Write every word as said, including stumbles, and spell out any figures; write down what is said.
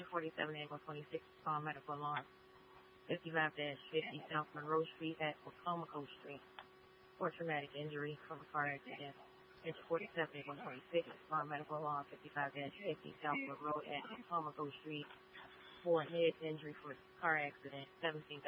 forty-seven eight one twenty-six, call medical alarm. fifty-five fifty South Monroe Street at Wacomico Street for traumatic injury from a car accident. Enter forty-seven eight one twenty-six, call medical alarm. fifty-five fifty South Monroe at Wacomico Street for head injury from a car accident. seventeen